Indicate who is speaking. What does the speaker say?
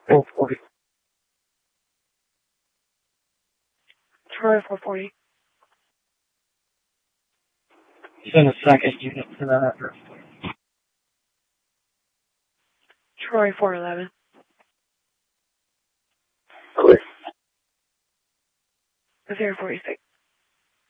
Speaker 1: 440.
Speaker 2: Troy 440.
Speaker 1: Send a second unit to that address.
Speaker 2: Troy 411.
Speaker 1: Clear.
Speaker 2: 046.